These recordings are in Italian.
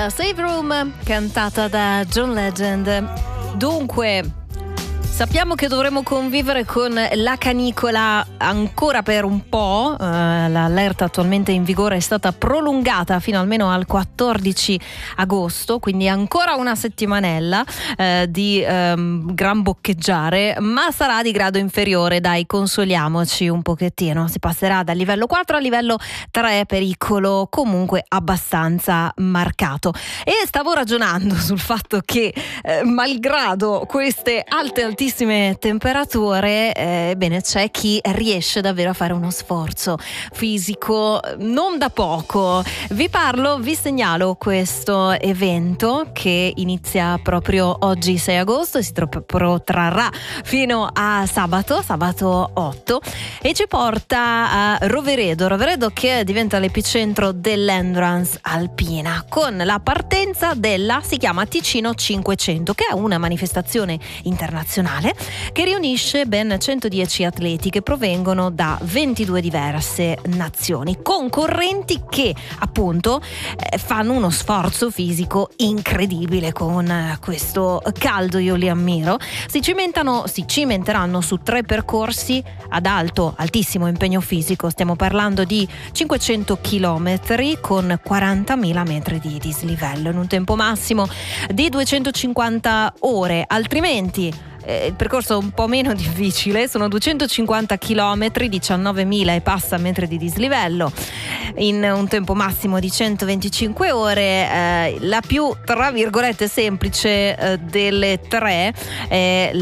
Save Room, cantata da John Legend. Dunque, sappiamo che dovremo convivere con la canicola ancora per un po', l'allerta attualmente in vigore è stata prolungata fino almeno al 14 agosto, quindi ancora una settimanella di gran boccheggiare, ma sarà di grado inferiore, dai, consoliamoci un pochettino, si passerà dal livello 4 al livello 3, pericolo comunque abbastanza marcato. E stavo ragionando sul fatto che malgrado queste altissime temperature, bene, c'è chi riesce davvero a fare uno sforzo fisico non da poco. Vi segnalo questo evento che inizia proprio oggi 6 agosto e si protrarrà fino a sabato 8, e ci porta a Roveredo che diventa l'epicentro dell'endurance alpina, con la partenza si chiama Ticino 500, che è una manifestazione internazionale che riunisce ben 110 atleti che provengono da 22 diverse nazioni, concorrenti che appunto fanno uno sforzo fisico incredibile con questo caldo. Io li ammiro. Si cimenteranno su 3 percorsi ad altissimo impegno fisico. Stiamo parlando di 500 chilometri con 40.000 metri di dislivello in un tempo massimo di 250 ore, altrimenti il percorso è un po' meno difficile, sono 250 chilometri, 19.000 e passa metri di dislivello in un tempo massimo di 125 ore. La più, tra virgolette, semplice delle 3 è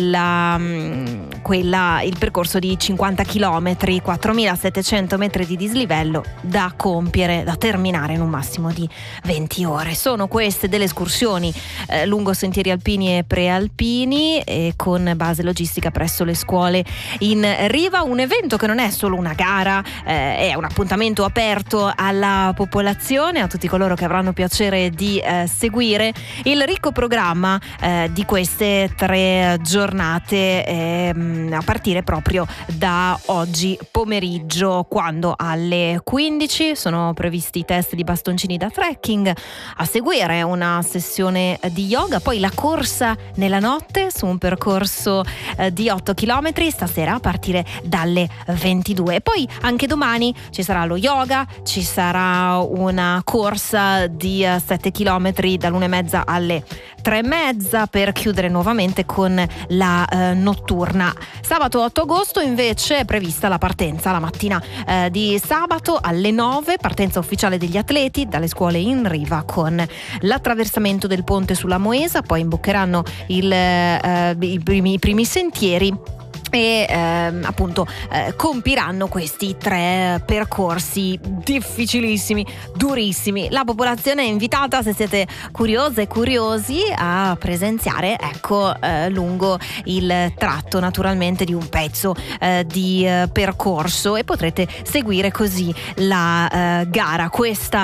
il percorso di 50 chilometri, 4.700 metri di dislivello da terminare in un massimo di 20 ore. Sono queste delle escursioni lungo sentieri alpini e prealpini con base logistica presso le scuole in riva, un evento che non è solo una gara, è un appuntamento aperto alla popolazione, a tutti coloro che avranno piacere di seguire il ricco programma di queste 3 giornate, a partire proprio da oggi pomeriggio, quando alle 15 sono previsti i test di bastoncini da trekking, a seguire una sessione di yoga, poi la corsa nella notte su un percorso di 8 chilometri stasera a partire dalle 22, e poi anche domani ci sarà lo yoga, ci sarà una corsa di 7 chilometri dall'1:30 alle 3:30 per chiudere nuovamente con la notturna. Sabato 8 agosto invece è prevista la partenza la mattina di sabato alle 9, partenza ufficiale degli atleti dalle scuole in riva con l'attraversamento del ponte sulla Moesa, poi imboccheranno i primi sentieri e appunto compiranno questi 3 percorsi difficilissimi, durissimi. La popolazione è invitata, se siete curiose e curiosi, a presenziare lungo il tratto naturalmente di un pezzo di percorso, e potrete seguire così la gara, questa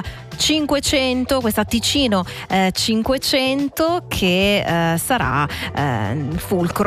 Ticino 500 che sarà fulcro